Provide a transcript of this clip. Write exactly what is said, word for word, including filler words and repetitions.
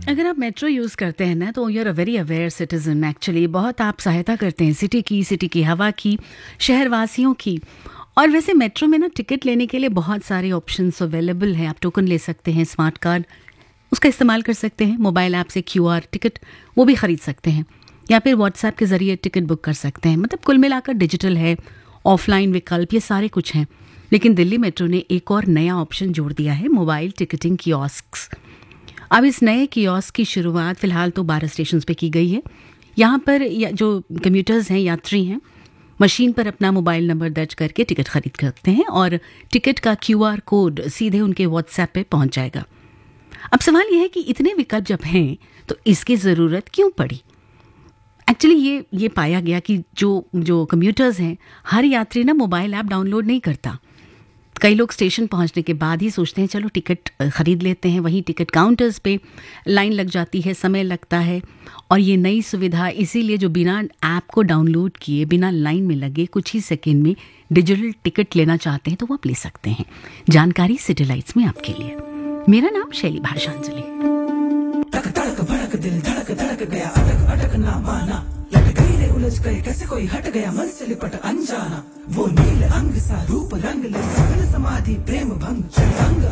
अगर आप metro use करते हैं ना तो you are a very aware citizen. Actually बहुत आप सहायता करते हैं सिटी की, सिटी की हवा की, शहरवासियों की। और वैसे मेट्रो में ना टिकट लेने के लिए बहुत सारे ऑप्शंस अवेलेबल हैं। आप टोकन ले सकते हैं, स्मार्ट कार्ड उसका इस्तेमाल कर सकते हैं, मोबाइल ऐप से क्यूआर टिकट वो भी ख़रीद सकते हैं, या फिर व्हाट्सएप के ज़रिए टिकट बुक कर सकते हैं। मतलब कुल मिलाकर डिजिटल है, ऑफलाइन विकल्प ये सारे कुछ हैं। लेकिन दिल्ली मेट्रो ने एक और नया ऑप्शन जोड़ दिया है, मोबाइल टिकटिंग कियोस्क्स। अब इस नए कियोस्क की शुरुआत फ़िलहाल तो बारह स्टेशन पे की गई है। यहाँ पर या जो कम्यूटर्स हैं, यात्री हैं, मशीन पर अपना मोबाइल नंबर दर्ज करके टिकट खरीद सकते हैं और टिकट का क्यूआर कोड सीधे उनके व्हाट्सएप पे पहुँच जाएगा। अब सवाल यह है कि इतने विकल्प जब हैं तो इसकी ज़रूरत क्यों पड़ी। एक्चुअली ये ये पाया गया कि जो जो कम्यूटर्स हैं, हर यात्री ना मोबाइल ऐप डाउनलोड नहीं करता। कई लोग स्टेशन पहुंचने के बाद ही सोचते हैं चलो टिकट ख़रीद लेते हैं। वहीं टिकट काउंटर्स पे लाइन लग जाती है, समय लगता है। और ये नई सुविधा इसीलिए जो बिना ऐप को डाउनलोड किए, बिना लाइन में लगे, कुछ ही सेकंड में डिजिटल टिकट लेना चाहते हैं तो वो आप ले सकते हैं। जानकारी सिटी लाइट्स में आपके लिए। मेरा नाम शैली भाषांजलि। तक तड़क भड़क दिल धड़क धड़क गया, अटक अटक ना माना, लट गई रे उलझ गए, कैसे कोई हट गया मन से लिपट अनजाना। वो नील अंग सा रूप रंग ले, सगल समाधि प्रेम भंग, अंग